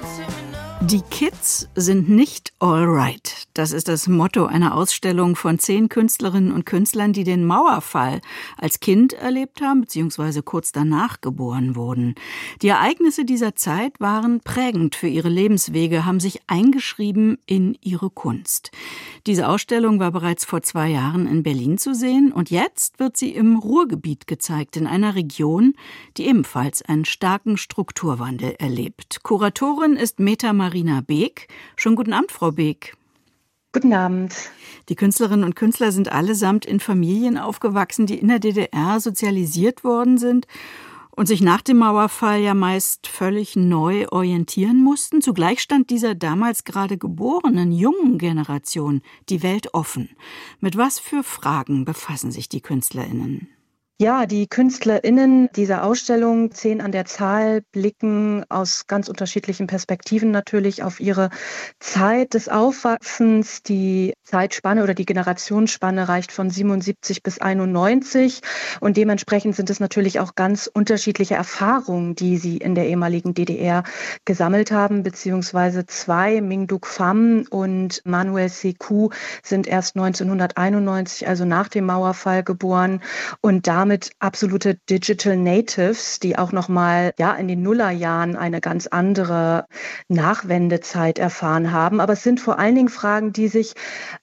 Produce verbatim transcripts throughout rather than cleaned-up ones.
Die Kids sind nicht all right. Das ist das Motto einer Ausstellung von zehn Künstlerinnen und Künstlern, die den Mauerfall als Kind erlebt haben, beziehungsweise kurz danach geboren wurden. Die Ereignisse dieser Zeit waren prägend für ihre Lebenswege, haben sich eingeschrieben in ihre Kunst. Diese Ausstellung war bereits vor zwei Jahren in Berlin zu sehen und jetzt wird sie im Ruhrgebiet gezeigt, in einer Region, die ebenfalls einen starken Strukturwandel erlebt. Kuratorin ist Meta Marina Beek. Schönen guten Abend, Frau Beek. Guten Abend. Die Künstlerinnen und Künstler sind allesamt in Familien aufgewachsen, die in der D D R sozialisiert worden sind und sich nach dem Mauerfall ja meist völlig neu orientieren mussten. Zugleich stand dieser damals gerade geborenen jungen Generation die Welt offen. Mit was für Fragen befassen sich die KünstlerInnen? Ja, die KünstlerInnen dieser Ausstellung, zehn an der Zahl, blicken aus ganz unterschiedlichen Perspektiven natürlich auf ihre Zeit des Aufwachsens. Die Zeitspanne oder die Generationsspanne reicht von siebenundsiebzig bis einundneunzig und dementsprechend sind es natürlich auch ganz unterschiedliche Erfahrungen, die sie in der ehemaligen D D R gesammelt haben, beziehungsweise zwei, Minh Duc Pham und Manuel Sekou, sind erst neunzehnhunderteinundneunzig, also nach dem Mauerfall, geboren und da mit absolute Digital Natives, die auch nochmal ja, in den Nullerjahren eine ganz andere Nachwendezeit erfahren haben. Aber es sind vor allen Dingen Fragen, die sich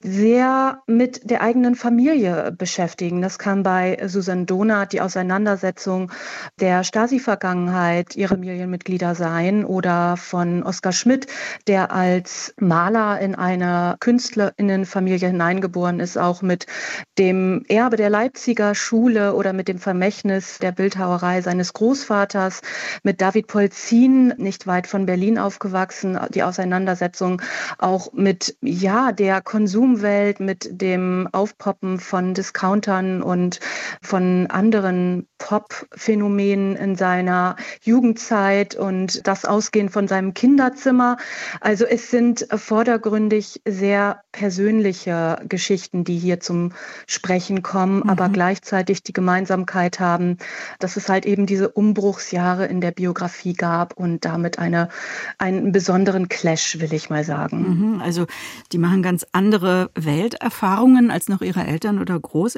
sehr mit der eigenen Familie beschäftigen. Das kann bei Susan Donath die Auseinandersetzung der Stasi-Vergangenheit ihrer Familienmitglieder sein oder von Oskar Schmidt, der als Maler in eine KünstlerInnenfamilie hineingeboren ist, auch mit dem Erbe der Leipziger Schule oder mit dem Vermächtnis der Bildhauerei seines Großvaters, mit David Polzin, nicht weit von Berlin aufgewachsen, die Auseinandersetzung auch mit ja der Konsumwelt, mit dem Aufpoppen von Discountern und von anderen Pop-Phänomenen in seiner Jugendzeit und das Ausgehen von seinem Kinderzimmer. Also es sind vordergründig sehr persönliche Geschichten, die hier zum Sprechen kommen, mhm. aber gleichzeitig die Gemeinsamkeit haben, dass es halt eben diese Umbruchsjahre in der Biografie gab und damit eine, einen besonderen Clash, will ich mal sagen. Mhm, also die machen ganz andere Welterfahrungen als noch ihre Eltern- oder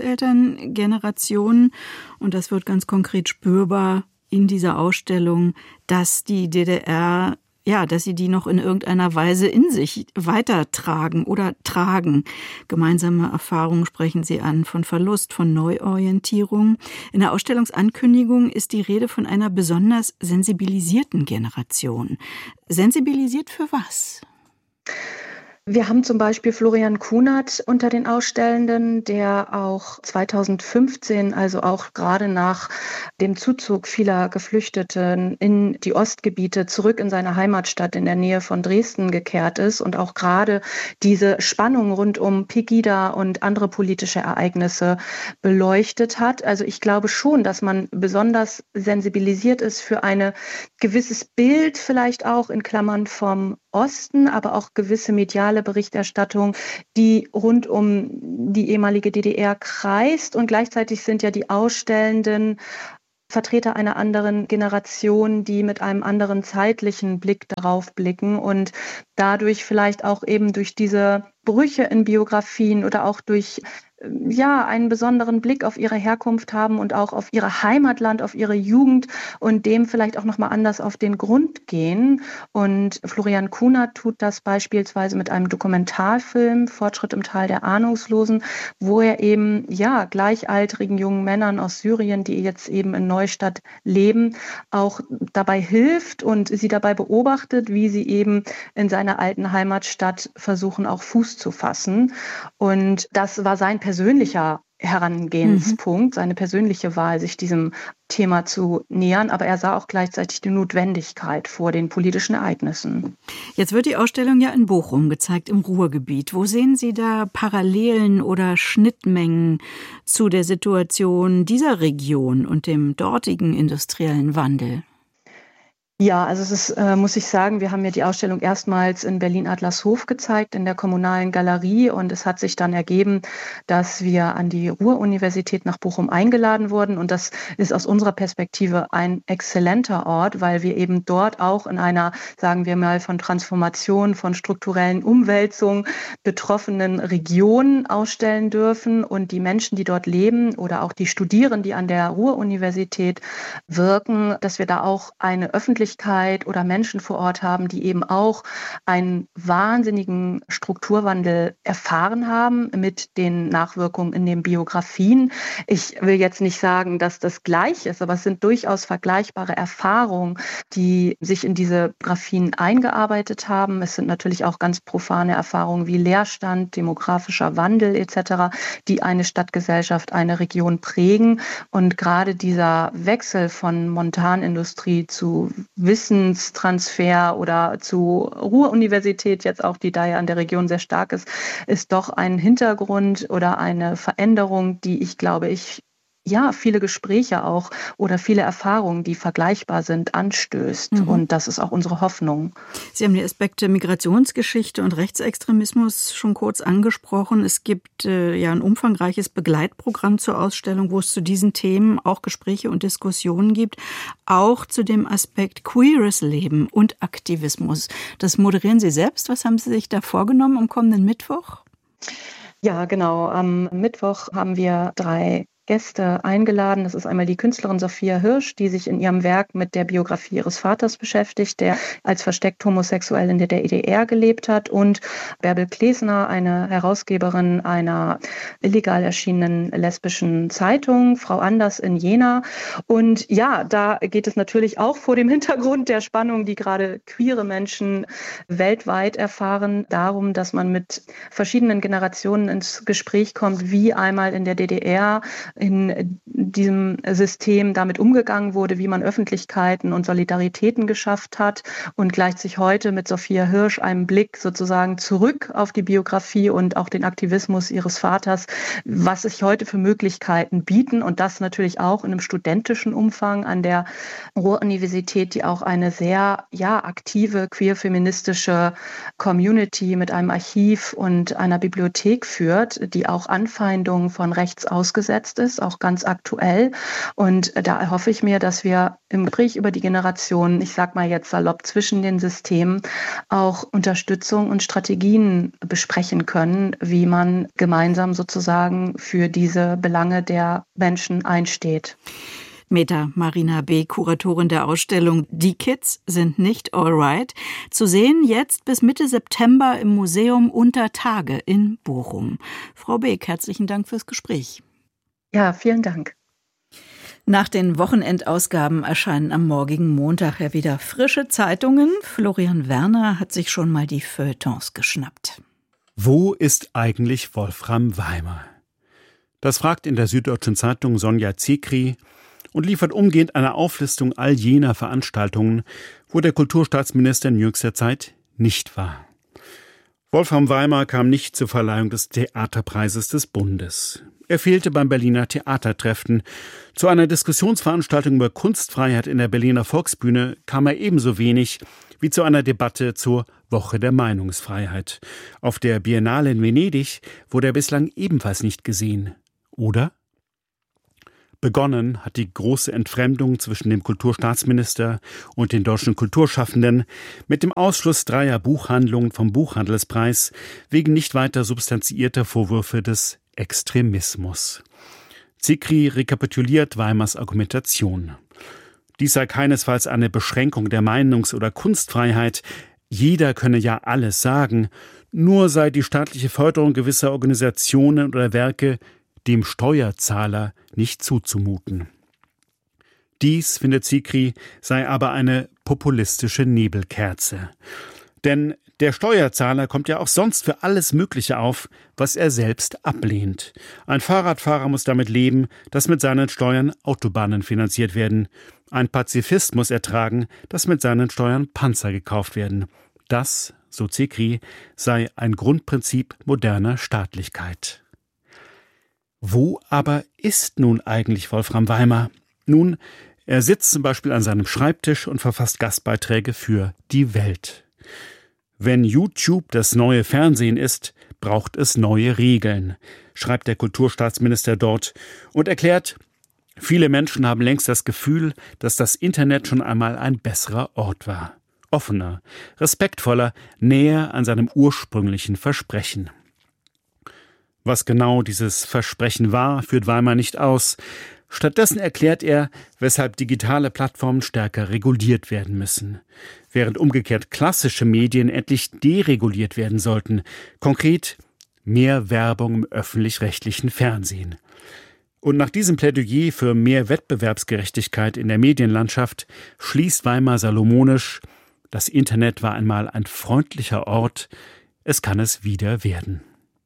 Großelterngenerationen und das wird ganz konkret spürbar in dieser Ausstellung, dass die D D R Ja, dass sie die noch in irgendeiner Weise in sich weitertragen oder tragen. Gemeinsame Erfahrungen sprechen sie an, von Verlust, von Neuorientierung. In der Ausstellungsankündigung ist die Rede von einer besonders sensibilisierten Generation. Sensibilisiert für was? Wir haben zum Beispiel Florian Kunert unter den Ausstellenden, der auch zweitausendfünfzehn, also auch gerade nach dem Zuzug vieler Geflüchteten in die Ostgebiete zurück in seine Heimatstadt in der Nähe von Dresden gekehrt ist und auch gerade diese Spannung rund um Pegida und andere politische Ereignisse beleuchtet hat. Also ich glaube schon, dass man besonders sensibilisiert ist für ein gewisses Bild, vielleicht auch in Klammern vom Osten, aber auch gewisse mediale Berichterstattung, die rund um die ehemalige D D R kreist. Und gleichzeitig sind ja die Ausstellenden Vertreter einer anderen Generation, die mit einem anderen zeitlichen Blick darauf blicken und dadurch vielleicht auch eben durch diese Brüche in Biografien oder auch durch ja, einen besonderen Blick auf ihre Herkunft haben und auch auf ihr Heimatland, auf ihre Jugend und dem vielleicht auch nochmal anders auf den Grund gehen. Und Florian Kunert tut das beispielsweise mit einem Dokumentarfilm, Fortschritt im Tal der Ahnungslosen, wo er eben, ja, gleichaltrigen jungen Männern aus Syrien, die jetzt eben in Neustadt leben, auch dabei hilft und sie dabei beobachtet, wie sie eben in seiner alten Heimatstadt versuchen, auch Fuß zu fassen. Und das war sein persönlicher Herangehenspunkt, mhm. seine persönliche Wahl, sich diesem Thema zu nähern. Aber er sah auch gleichzeitig die Notwendigkeit vor den politischen Ereignissen. Jetzt wird die Ausstellung ja in Bochum gezeigt, im Ruhrgebiet. Wo sehen Sie da Parallelen oder Schnittmengen zu der Situation dieser Region und dem dortigen industriellen Wandel? Ja, also es ist, äh, muss ich sagen, wir haben ja die Ausstellung erstmals in Berlin-Adlershof gezeigt, in der Kommunalen Galerie. Und es hat sich dann ergeben, dass wir an die Ruhr-Universität nach Bochum eingeladen wurden. Und das ist aus unserer Perspektive ein exzellenter Ort, weil wir eben dort auch in einer, sagen wir mal, von Transformation, von strukturellen Umwälzungen betroffenen Region ausstellen dürfen. Und die Menschen, die dort leben oder auch die Studierenden, die an der Ruhr-Universität wirken, dass wir da auch eine öffentliche oder Menschen vor Ort haben, die eben auch einen wahnsinnigen Strukturwandel erfahren haben mit den Nachwirkungen in den Biografien. Ich will jetzt nicht sagen, dass das gleich ist, aber es sind durchaus vergleichbare Erfahrungen, die sich in diese Biografien eingearbeitet haben. Es sind natürlich auch ganz profane Erfahrungen wie Leerstand, demografischer Wandel et cetera, die eine Stadtgesellschaft, eine Region prägen. Und gerade dieser Wechsel von Montanindustrie zu Wissenstransfer oder zu Ruhr-Universität jetzt auch, die da ja an der Region sehr stark ist, ist doch ein Hintergrund oder eine Veränderung, die ich glaube, ich ja, viele Gespräche auch oder viele Erfahrungen, die vergleichbar sind, anstößt. Mhm. Und das ist auch unsere Hoffnung. Sie haben die Aspekte Migrationsgeschichte und Rechtsextremismus schon kurz angesprochen. Es gibt äh, ja ein umfangreiches Begleitprogramm zur Ausstellung, wo es zu diesen Themen auch Gespräche und Diskussionen gibt. Auch zu dem Aspekt queeres Leben und Aktivismus. Das moderieren Sie selbst. Was haben Sie sich da vorgenommen am kommenden Mittwoch? Ja, genau. Am Mittwoch haben wir drei Gäste eingeladen. Das ist einmal die Künstlerin Sophia Hirsch, die sich in ihrem Werk mit der Biografie ihres Vaters beschäftigt, der als versteckt homosexuell in der D D R gelebt hat, und Bärbel Klesner, eine Herausgeberin einer illegal erschienenen lesbischen Zeitung, Frau Anders in Jena. Und ja, da geht es natürlich auch vor dem Hintergrund der Spannung, die gerade queere Menschen weltweit erfahren, darum, dass man mit verschiedenen Generationen ins Gespräch kommt, wie einmal in der D D R in diesem System damit umgegangen wurde, wie man Öffentlichkeiten und Solidaritäten geschafft hat, und gleichzeitig heute mit Sophia Hirsch einen Blick sozusagen zurück auf die Biografie und auch den Aktivismus ihres Vaters, was sich heute für Möglichkeiten bieten, und das natürlich auch in einem studentischen Umfang an der Ruhr-Universität, die auch eine sehr ja, aktive queer-feministische Community mit einem Archiv und einer Bibliothek führt, die auch Anfeindungen von rechts ausgesetzt ist, auch ganz aktuell. Und da erhoffe ich mir, dass wir im Gespräch über die Generationen, ich sag mal jetzt salopp, zwischen den Systemen auch Unterstützung und Strategien besprechen können, wie man gemeinsam sozusagen für diese Belange der Menschen einsteht. Meta Marina B., Kuratorin der Ausstellung Die Kids sind nicht alright. Zu sehen jetzt bis Mitte September im Museum Unter Tage in Bochum. Frau Beek, herzlichen Dank fürs Gespräch. Ja, vielen Dank. Nach den Wochenendausgaben erscheinen am morgigen Montag ja wieder frische Zeitungen. Florian Werner hat sich schon mal die Feuilletons geschnappt. Wo ist eigentlich Wolfram Weimer? Das fragt in der Süddeutschen Zeitung Sonja Zekri und liefert umgehend eine Auflistung all jener Veranstaltungen, wo der Kulturstaatsminister in jüngster Zeit nicht war. Wolfram Weimer kam nicht zur Verleihung des Theaterpreises des Bundes. Er fehlte beim Berliner Theatertreffen. Zu einer Diskussionsveranstaltung über Kunstfreiheit in der Berliner Volksbühne kam er ebenso wenig wie zu einer Debatte zur Woche der Meinungsfreiheit. Auf der Biennale in Venedig wurde er bislang ebenfalls nicht gesehen. Oder? Begonnen hat die große Entfremdung zwischen dem Kulturstaatsminister und den deutschen Kulturschaffenden mit dem Ausschluss dreier Buchhandlungen vom Buchhandelspreis wegen nicht weiter substanziierter Vorwürfe des Extremismus. Zekri rekapituliert Weimars Argumentation. Dies sei keinesfalls eine Beschränkung der Meinungs- oder Kunstfreiheit. Jeder könne ja alles sagen. Nur sei die staatliche Förderung gewisser Organisationen oder Werke dem Steuerzahler nicht zuzumuten. Dies, findet Zekri, sei aber eine populistische Nebelkerze. Denn der Steuerzahler kommt ja auch sonst für alles Mögliche auf, was er selbst ablehnt. Ein Fahrradfahrer muss damit leben, dass mit seinen Steuern Autobahnen finanziert werden. Ein Pazifist muss ertragen, dass mit seinen Steuern Panzer gekauft werden. Das, so Zekri, sei ein Grundprinzip moderner Staatlichkeit. Wo aber ist nun eigentlich Wolfram Weimer? Nun, Er sitzt zum Beispiel an seinem Schreibtisch und verfasst Gastbeiträge für Die Welt. Wenn YouTube das neue Fernsehen ist, braucht es neue Regeln, schreibt der Kulturstaatsminister dort und erklärt, viele Menschen haben längst das Gefühl, dass das Internet schon einmal ein besserer Ort war. Offener, respektvoller, näher an seinem ursprünglichen Versprechen. Was genau dieses Versprechen war, führt Weimar nicht aus. Stattdessen erklärt er, weshalb digitale Plattformen stärker reguliert werden müssen, während umgekehrt klassische Medien endlich dereguliert werden sollten. Konkret mehr Werbung im öffentlich-rechtlichen Fernsehen. Und nach diesem Plädoyer für mehr Wettbewerbsgerechtigkeit in der Medienlandschaft schließt Weimar salomonisch: Das Internet war einmal ein freundlicher Ort, es kann es wieder werden.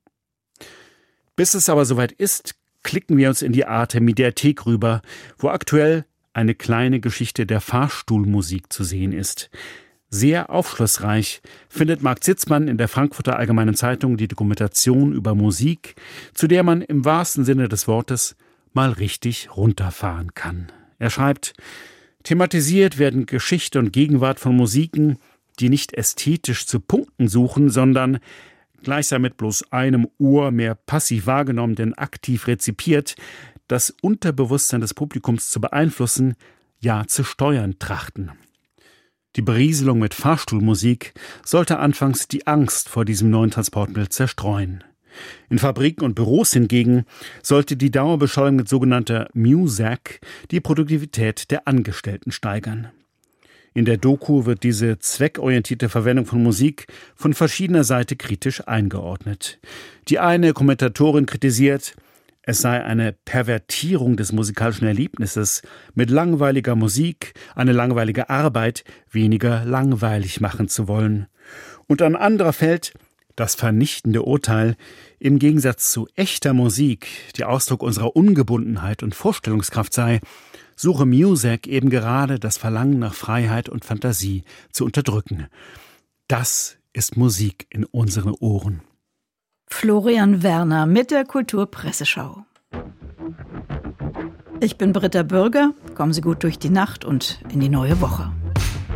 Bis es aber soweit ist, klicken wir uns in die Arte-Mediathek rüber, wo aktuell eine kleine Geschichte der Fahrstuhlmusik zu sehen ist. Sehr aufschlussreich findet Marc Zitzmann in der Frankfurter Allgemeinen Zeitung die Dokumentation über Musik, zu der man im wahrsten Sinne des Wortes mal richtig runterfahren kann. Er schreibt: Thematisiert werden Geschichte und Gegenwart von Musiken, die nicht ästhetisch zu punkten suchen, sondern gleichsam mit bloß einem Ohr mehr passiv wahrgenommen denn aktiv rezipiert, das Unterbewusstsein des Publikums zu beeinflussen, ja zu steuern trachten. Die Berieselung mit Fahrstuhlmusik sollte anfangs die Angst vor diesem neuen Transportmittel zerstreuen. In Fabriken und Büros hingegen sollte die Dauerbeschallung mit sogenannter Muzak die Produktivität der Angestellten steigern. In der Doku wird diese zweckorientierte Verwendung von Musik von verschiedener Seite kritisch eingeordnet. Die eine Kommentatorin kritisiert, es sei eine Pervertierung des musikalischen Erlebnisses, mit langweiliger Musik eine langweilige Arbeit weniger langweilig machen zu wollen. Und an anderer fällt das vernichtende Urteil: Im Gegensatz zu echter Musik, die Ausdruck unserer Ungebundenheit und Vorstellungskraft sei, suche Muzak eben gerade das Verlangen nach Freiheit und Fantasie zu unterdrücken. Das ist Musik in unseren Ohren. Florian Werner mit der Kulturpresseschau. Ich bin Britta Bürger. Kommen Sie gut durch die Nacht und in die neue Woche.